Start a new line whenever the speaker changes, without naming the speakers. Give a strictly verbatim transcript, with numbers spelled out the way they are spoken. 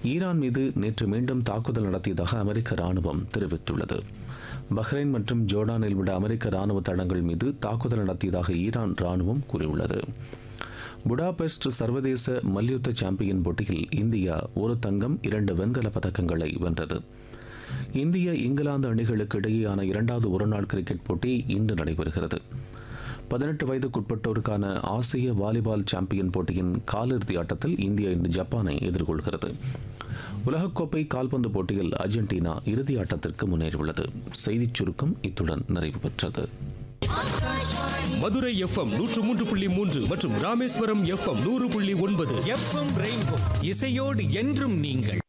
Iran மீது நேற்று மீண்டும் தாக்குதல் நடத்தியதாக அமெரிக்க ராணுவம் தெரிவித்துள்ளது. பஹ்ரைன் மற்றும் ஜோர்டானில் உள்ள அமெரிக்க ராணுவ தளங்கள் மீது தாக்குதல் நடத்தியதாக ஈரான் ராணுவம் கூறியுள்ளது. புடாபெஸ்ட் சர்வதேச மல்யுத்த சாம்பியன் போட்டியில் இந்தியா ஒரு தங்கம் இரண்டு வெண்கல பதக்கங்களை வென்றது. இந்திய இங்கிலாந்து அணிகளுக்கு இடையேயான இரண்டாவது ஒருநாள் கிரிக்கெட் போட்டி இன்று நடைபெறுகிறது. பதினெட்டு வயதுக்குட்பட்டோருக்கான ஆசிய வாலிபால் சாம்பியன் போட்டியின் காலிறுதி ஆட்டத்தில் இந்தியா இன்று ஜப்பானை எதிர்கொள்கிறது. உலகக்கோப்பை கால்பந்து போட்டியில் அர்ஜென்டினா இறுதி ஆட்டத்திற்கு முன்னேறியுள்ளது. செய்திச் சுருக்கம் இத்துடன் நிறைவு பெற்றது.
மதுரை எஃப்எம் நூற்று மூன்று புள்ளி மூன்று மற்றும் ராமேஸ்வரம் எஃப்எம் நூறு புள்ளி ஒன்பது.
எஃப்எம் ரெயின்போ இசையோடு என்றும் நீங்கள்.